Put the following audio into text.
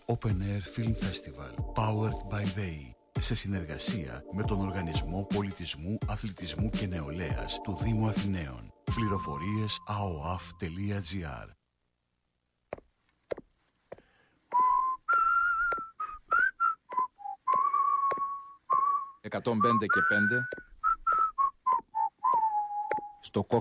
Open Air Film Festival Powered by They, σε συνεργασία με τον Οργανισμό Πολιτισμού, Αθλητισμού και Νεολαίας του Δήμου Αθηναίων. Πληροφορίες aoaf.gr. «105 και 5» στο